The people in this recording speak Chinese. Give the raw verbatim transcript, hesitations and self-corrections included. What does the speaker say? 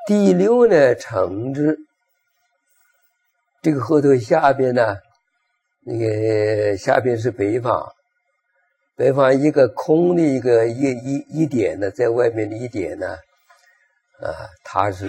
第六呢，橙子。这个河头下边呢，那个下边是北方，北方一个空的一个一一一点呢，在外面的一点呢，啊，它是